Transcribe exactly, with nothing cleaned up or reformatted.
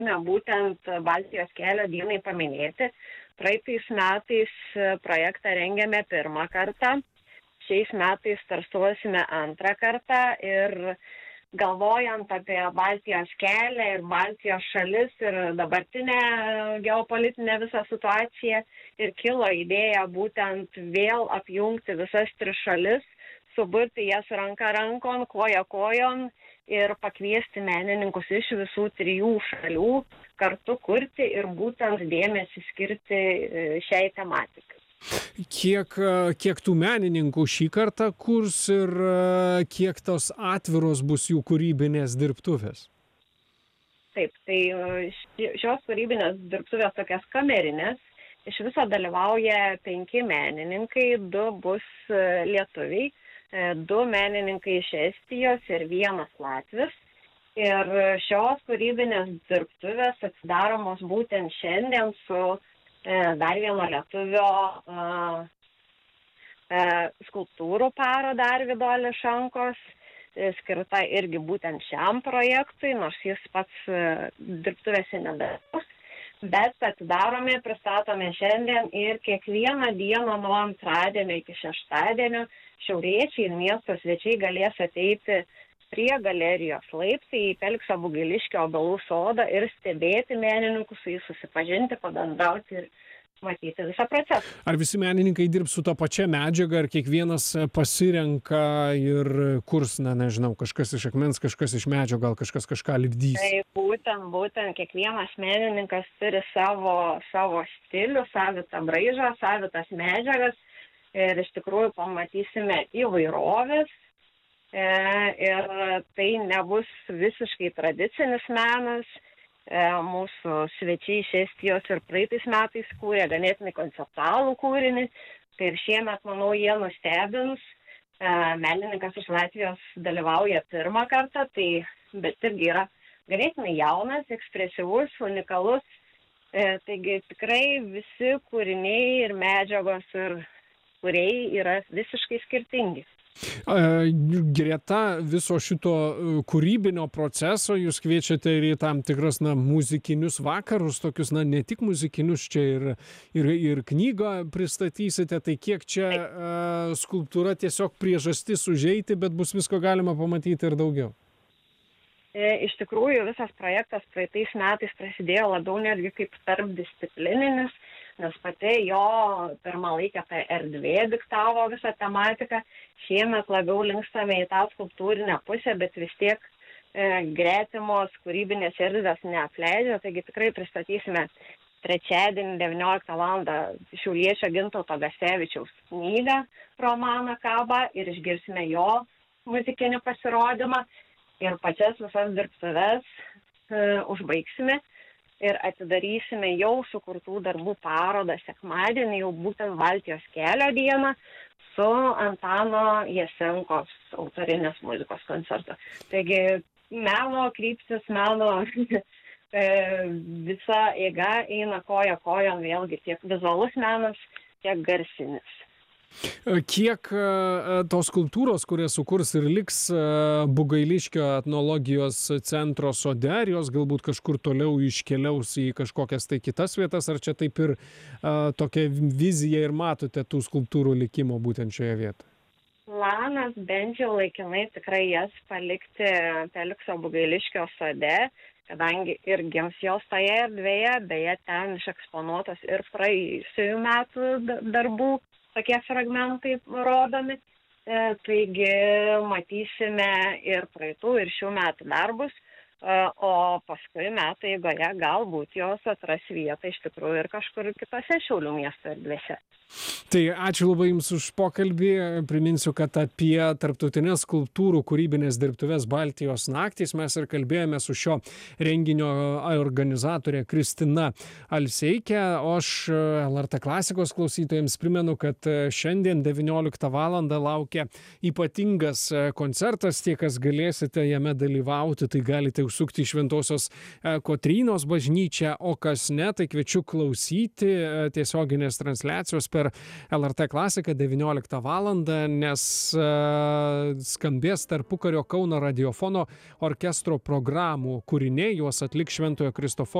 Na, būtent Baltijos kelio dienai paminėti. Praeitais metais projektą rengėme pirmą kartą, šiais metais startuosime antrą kartą ir galvojant apie Baltijos kelią ir Baltijos šalis ir dabartinę geopolitinę visą situaciją ir kilo idėja būtent vėl apjungti visas tris šalis, suburti jas ranka rankon, koja kojon ir pakviesti menininkus iš visų trijų šalių kartu kurti ir būtent dėmesį skirti šiai tematikai. Kiek, kiek tų menininkų šį kartą kurs ir kiek tos atviros bus jų kūrybinės dirbtuvės? Taip, tai šios kūrybinės dirbtuvės tokias kamerinės. Iš viso dalyvauja penki menininkai, du bus lietuviai, du menininkai iš Estijos ir vienas latvis. Ir šios kūrybinės dirbtuvės atsidaromos būtent šiandien su dar vieno lietuvio uh, uh, skulptūrų paroda Arvydo Ališankos, skirta irgi būtent šiam projektui, nors jis pats uh, dirbtuvėse nedalyvaus. Bet atidarome, pristatome šiandien ir kiekvieną dieną nuo antradienio iki šeštadienio šiauriečiai ir miesto svečiai galės ateiti prie galerijos laiptai į Felikso Bugėliškio obelų sodą ir stebėti menininkus, su jais susipažinti, pabendrauti ir matyti visą procesą. Ar visi menininkai dirbs su to pačia medžiaga, ar kiekvienas pasirenka ir kurs, na nežinau, kažkas iš akmens, kažkas iš medžio, gal kažkas kažką lipdys? Tai būtent, būtent kiekvienas menininkas turi savo, savo stilių, savitą braižą, savitas medžiagas ir iš tikrųjų pamatysime įvairovės. Ir tai nebus visiškai tradicinis menas. Mūsų svečiai iš Estijos ir praeitais metais kūrė ganėtinai konceptualų kūrinį. Tai ir šiemet, manau, jie nustebins. Menininkas iš Latvijos dalyvauja pirmą kartą, tai, bet irgi yra ganėtinai jaunas, ekspresyvus, unikalus. Taigi tikrai visi kūriniai ir medžiagos ir kūrėjai yra visiškai skirtingi. Greta viso šito kūrybinio proceso jūs kviečiate ir į tam tikras na, muzikinius vakarus, tokius na, ne tik muzikinius, čia ir, ir, ir knygą pristatysite, tai kiek čia uh, skulptūra tiesiog priežastis užeiti, bet bus visko galima pamatyti ir daugiau? Iš tikrųjų, visas projektas praeitais metais prasidėjo labiau netgi kaip tarpdisciplininis, nes pati jo pirmalaikė ta erdvė diktavo visą tematiką. Šiemet labiau linkstame į tą skulptūrinę pusę, bet vis tiek e, gretimos kūrybinės erdvės neapleidžia, taigi tikrai pristatysime trečiadienį devynioliktą valandą šiauliečio Gintauto Gasevičiaus knygą romaną Kaba ir išgirsime jo muzikinį pasirodymą ir pačias visas dirbtuves e, užbaigsime. Ir atidarysime jau sukurtų darbų parodą sekmadienį, jau būtent Baltijos kelio dieną su Antano Jasenkos autorinės muzikos koncertu. Taigi meno kryptis, meno visa eiga eina koja kojon, vėlgi tiek vizualus menas, tiek garsinis. Kiek tos skulptūros, kurias sukurs ir liks Bugailiškio etnologijos centro sode, ar jos galbūt kažkur toliau iškeliaus į kažkokias tai kitas vietas, ar čia taip ir a, tokia vizija ir matote tų skulptūrų likimo būtent šioje vietoje? Planas bent jau laikinai tikrai jas palikti Felikso Bugailiškio sode, kadangi ir gims jos toje erdvėje, beje, ten išeksponuotos ir praėjusių metų darbų tokie fragmentai rodomi. E, taigi matysime ir praeitų, ir šių metų darbus, e, o paskui metų eigoje galbūt jos atras vietą iš tikrųjų ir kažkur kitose Šiaulių miesto erdvėse. Tai ačiū labai Jums už pokalbį. Priminsiu, kad apie tarptautinės skulptūrų kūrybinės dirbtuves Baltijos naktys mes ir kalbėjome su šio renginio organizatorė Kristina Alseikė. O aš L R T klasikos klausytojams primenu, kad šiandien devynioliktą valandą laukia ypatingas koncertas. Tie, kas galėsite jame dalyvauti, tai galite užsukti į Šventosios Kotrynos bažnyčią, o kas ne, tai kviečiu klausyti tiesioginės transliacijos per L R T klasiką devynioliktą valandą, nes skambės tarpukario Kauno radiofono orkestro programų kūriniai, juos atliks Šventojo Kristoforo